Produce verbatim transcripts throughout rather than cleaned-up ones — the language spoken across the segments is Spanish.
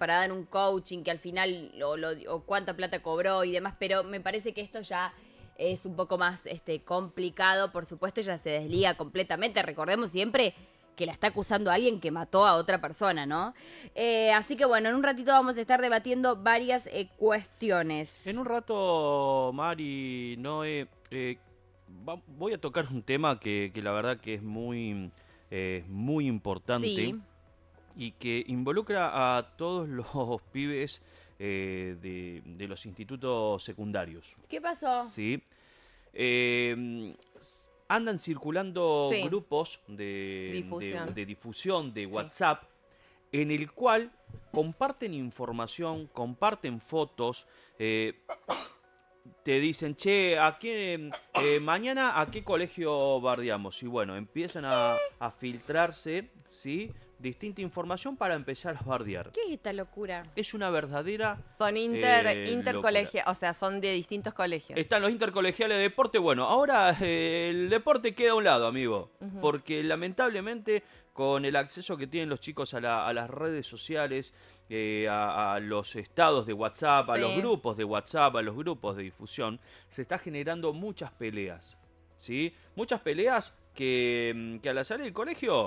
para dar un coaching que al final, o, lo, o cuánta plata cobró y demás, pero me parece que esto ya es un poco más este, complicado. Por supuesto, ella se desliga completamente. Recordemos siempre que la está acusando a alguien que mató a otra persona, ¿no? Eh, así que bueno, en un ratito vamos a estar debatiendo varias eh, cuestiones. En un rato, Mari, Noé, eh, va- voy a tocar un tema que, que la verdad que es muy, eh, muy importante Sí. y que involucra a todos los pibes eh, de, de los institutos secundarios. ¿Qué pasó? ¿Sí? Eh, s- andan circulando Sí, grupos de, difusión. de- de difusión de Sí. WhatsApp en el cual comparten información, comparten fotos, eh, te dicen, che, ¿a qué, eh, mañana a qué colegio bardeamos? Y bueno, empiezan a, a filtrarse, ¿sí? Distinta información para empezar a bardear. ¿Qué es esta locura? Es una verdadera... Son inter, Eh, intercolegios, o sea, son de distintos colegios. Están los intercolegiales de deporte. Bueno, ahora eh, el deporte queda a un lado, amigo. Ujú. Porque lamentablemente con el acceso que tienen los chicos a, la- a las redes sociales, eh, a, a los estados de WhatsApp, a Sí. los grupos de WhatsApp, a los grupos de difusión, se está generando muchas peleas. ¿Sí? Muchas peleas que, mm, que al salir del colegio,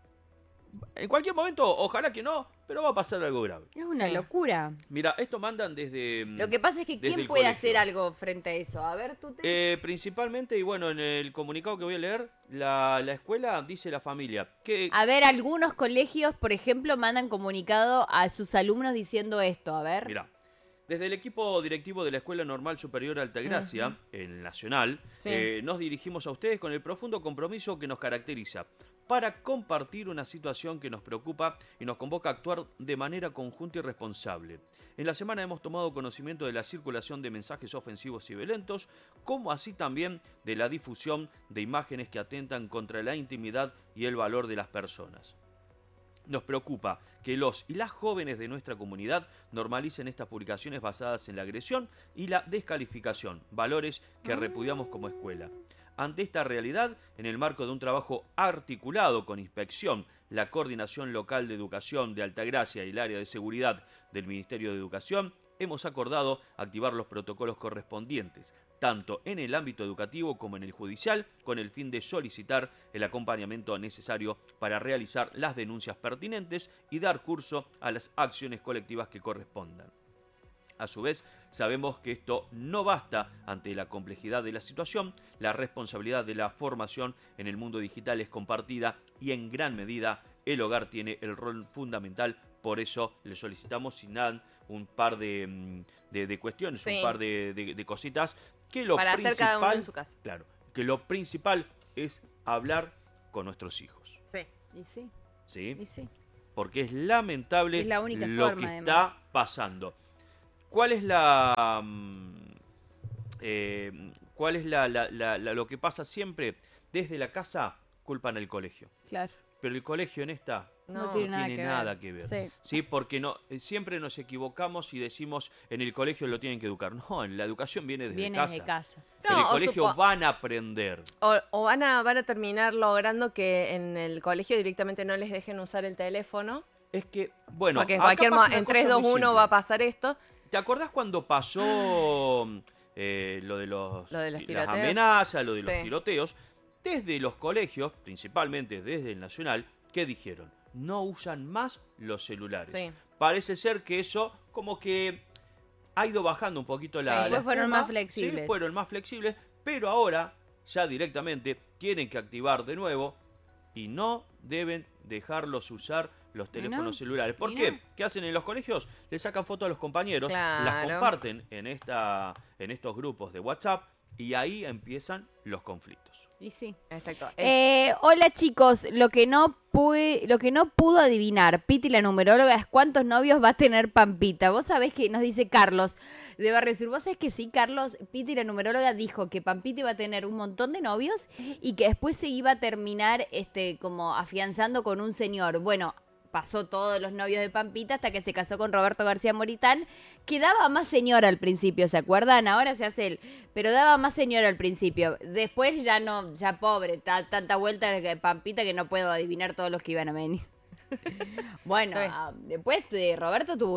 en cualquier momento, ojalá que no, pero va a pasar algo grave. Es una Sí. locura. Mira, esto mandan desde... mm, Lo que pasa es que desde ¿quién el puede colegio. hacer algo frente a eso? A ver, tú te... Eh, principalmente, y bueno, en el comunicado que voy a leer, la, la escuela dice la familia. Que, A ver, algunos colegios, por ejemplo, mandan comunicado a sus alumnos diciendo esto. A ver. mira, desde el equipo directivo de la Escuela Normal Superior Altagracia, el Nacional, Sí. eh, nos dirigimos a ustedes con el profundo compromiso que nos caracteriza para compartir una situación que nos preocupa y nos convoca a actuar de manera conjunta y responsable. En la semana hemos tomado conocimiento de la circulación de mensajes ofensivos y violentos, como así también de la difusión de imágenes que atentan contra la intimidad y el valor de las personas. Nos preocupa que los y las jóvenes de nuestra comunidad normalicen estas publicaciones basadas en la agresión y la descalificación, valores que repudiamos como escuela. Ante esta realidad, en el marco de un trabajo articulado con Inspección, la Coordinación Local de Educación de Altagracia y el área de seguridad del Ministerio de Educación, hemos acordado activar los protocolos correspondientes, tanto en el ámbito educativo como en el judicial, con el fin de solicitar el acompañamiento necesario para realizar las denuncias pertinentes y dar curso a las acciones colectivas que correspondan. A su vez, sabemos que esto no basta ante la complejidad de la situación. La responsabilidad de la formación en el mundo digital es compartida y en gran medida el hogar tiene el rol fundamental. Por eso le solicitamos, sin nada, un par de, de, de cuestiones, Sí. un par de, de, de cositas. Que lo Para hacer principal, cada uno en su casa. Claro, que lo principal es hablar con nuestros hijos. Sí. Y sí, ¿Sí? y sí. Porque es lamentable Es la única lo forma, que además. está pasando. ¿Cuál es la mm, eh, cuál es la, la- la- la- lo que pasa siempre? Desde la casa culpan al colegio, Claro. pero el colegio en esta No, No, tiene no nada tiene que nada ver. que ver. Sí. Sí, porque no eh, siempre nos equivocamos y decimos en el colegio lo tienen que educar. No, la educación viene desde Viene casa. desde casa. En No, el o colegio supo- van a aprender. O, o van, a, van a terminar logrando que en el colegio directamente no les dejen usar el teléfono. Es que, bueno, porque en acá cualquier pasa mo- una en cosa tres, dos, muy uno simple. va a pasar esto. ¿Te acordás cuando pasó eh, lo de los, Lo de los las tiroteos? amenazas, lo de los Sí. tiroteos? Desde los colegios, principalmente desde el Nacional, ¿qué dijeron? No usan más los celulares. Sí. Parece ser que eso como que ha ido bajando un poquito la, Sí. la Después fueron espuma. más flexibles. Sí, fueron más flexibles, pero ahora ya directamente tienen que activar de nuevo y no deben dejarlos usar los teléfonos no, celulares. ¿Por y qué? no. ¿Qué hacen en los colegios? Le sacan fotos a los compañeros, las Claro. comparten en, esta, en estos grupos de WhatsApp y ahí empiezan los conflictos. Y sí. Exacto. El- Eh, hola chicos, lo que no pude, lo que no pudo adivinar Piti la numeróloga es cuántos novios va a tener Pampita. Vos sabés que nos dice Carlos de Barrio Sur. Vos sabés que sí, Carlos, Piti la numeróloga dijo que Pampita iba a tener un montón de novios y que después se iba a terminar este como afianzando con un señor. Bueno, pasó todos los novios de Pampita hasta que se casó con Roberto García Moritán, que daba más señora al principio, ¿se acuerdan? Ahora se hace él, pero daba más señora al principio. Después ya no, ya pobre, ta- tanta vuelta de Pampita que no puedo adivinar todos los que iban a venir. Bueno, Sí. ah, después eh, Roberto tuvo